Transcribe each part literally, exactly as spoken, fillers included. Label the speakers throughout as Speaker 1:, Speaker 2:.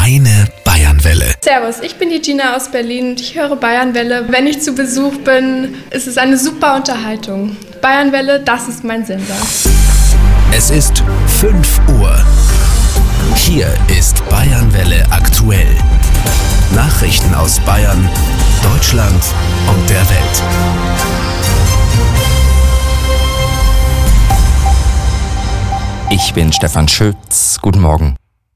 Speaker 1: Deine Bayernwelle.
Speaker 2: Servus, ich bin die Gina aus Berlin und ich höre Bayernwelle. Wenn ich zu Besuch bin, ist es eine super Unterhaltung. Bayernwelle, das ist mein Sender.
Speaker 1: Es ist fünf Uhr. Hier ist Bayernwelle aktuell. Nachrichten aus Bayern, Deutschland und der Welt.
Speaker 3: Ich bin Stefan Schütz. Guten Morgen.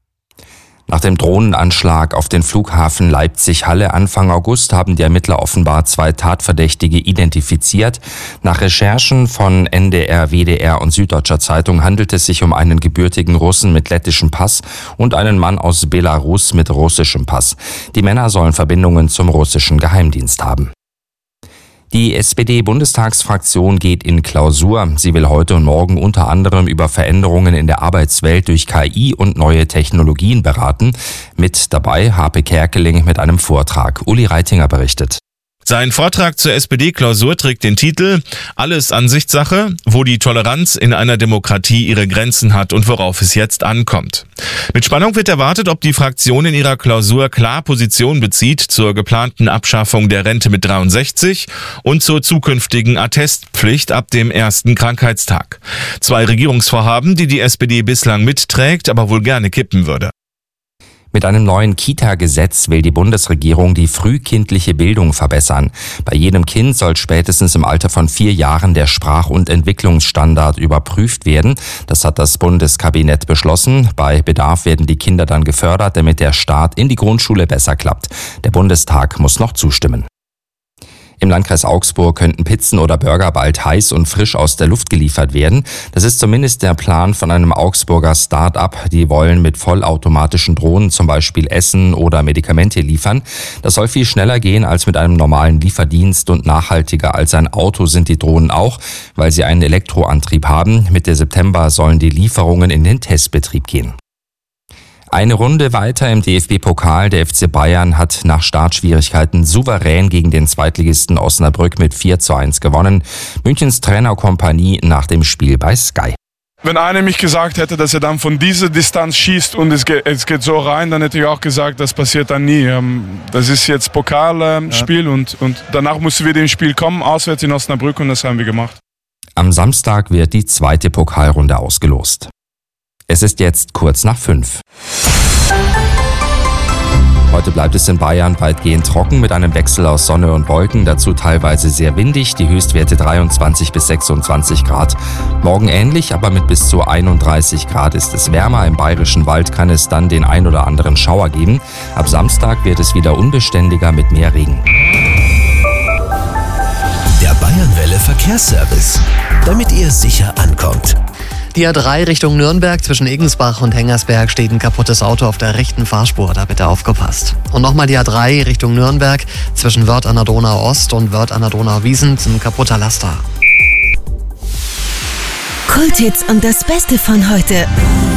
Speaker 3: Nach dem Drohnenanschlag auf den Flughafen Leipzig-Halle Anfang August haben die Ermittler offenbar zwei Tatverdächtige identifiziert. Nach Recherchen von N D R, W D R und Süddeutscher Zeitung handelt es sich um einen gebürtigen Russen mit lettischem Pass und einen Mann aus Belarus mit russischem Pass. Die Männer sollen Verbindungen zum russischen Geheimdienst haben. Die S P D-Bundestagsfraktion geht in Klausur. Sie will heute und morgen unter anderem über Veränderungen in der Arbeitswelt durch K I und neue Technologien beraten. Mit dabei Harpe Kerkeling mit einem Vortrag. Uli Reitinger berichtet.
Speaker 4: Sein Vortrag zur S P D-Klausur trägt den Titel »Alles Ansichtssache, wo die Toleranz in einer Demokratie ihre Grenzen hat und worauf es jetzt ankommt«. Mit Spannung wird erwartet, ob die Fraktion in ihrer Klausur klar Position bezieht zur geplanten Abschaffung der Rente mit dreiundsechzig und zur zukünftigen Attestpflicht ab dem ersten Krankheitstag. Zwei Regierungsvorhaben, die die S P D bislang mitträgt, aber wohl gerne kippen würde.
Speaker 3: Mit einem neuen Kita-Gesetz will die Bundesregierung die frühkindliche Bildung verbessern. Bei jedem Kind soll spätestens im Alter von vier Jahren der Sprach- und Entwicklungsstandard überprüft werden. Das hat das Bundeskabinett beschlossen. Bei Bedarf werden die Kinder dann gefördert, damit der Start in die Grundschule besser klappt. Der Bundestag muss noch zustimmen. Im Landkreis Augsburg könnten Pizzen oder Burger bald heiß und frisch aus der Luft geliefert werden. Das ist zumindest der Plan von einem Augsburger Start-up. Die wollen mit vollautomatischen Drohnen zum Beispiel Essen oder Medikamente liefern. Das soll viel schneller gehen als mit einem normalen Lieferdienst und nachhaltiger als ein Auto sind die Drohnen auch, weil sie einen Elektroantrieb haben. Mitte September sollen die Lieferungen in den Testbetrieb gehen. Eine Runde weiter im D F B-Pokal. Der F C Bayern hat nach Startschwierigkeiten souverän gegen den Zweitligisten Osnabrück mit vier zu eins gewonnen. Münchens Trainerkompanie nach dem Spiel bei Sky.
Speaker 5: Wenn einer mich gesagt hätte, dass er dann von dieser Distanz schießt und es geht, es geht so rein, dann hätte ich auch gesagt, das passiert dann nie. Das ist jetzt Pokalspiel ja. und, und danach mussten wir dem Spiel kommen, auswärts in Osnabrück, und das haben wir gemacht.
Speaker 3: Am Samstag wird die zweite Pokalrunde ausgelost. Es ist jetzt kurz nach fünf. Heute bleibt es in Bayern weitgehend trocken mit einem Wechsel aus Sonne und Wolken, dazu teilweise sehr windig, die Höchstwerte dreiundzwanzig bis sechsundzwanzig Grad. Morgen ähnlich, aber mit bis zu einunddreißig Grad ist es wärmer. Im Bayerischen Wald kann es dann den ein oder anderen Schauer geben. Ab Samstag wird es wieder unbeständiger mit mehr Regen.
Speaker 1: Der Bayernwelle Verkehrsservice, damit ihr sicher ankommt.
Speaker 6: Die A drei Richtung Nürnberg zwischen Egensbach und Hengersberg steht ein kaputtes Auto auf der rechten Fahrspur, da bitte aufgepasst. Und nochmal die A drei Richtung Nürnberg zwischen Wörth an der Donau Ost und Wörth an der Donau Wiesent ein kaputter Laster.
Speaker 7: Kulthits und das Beste von heute.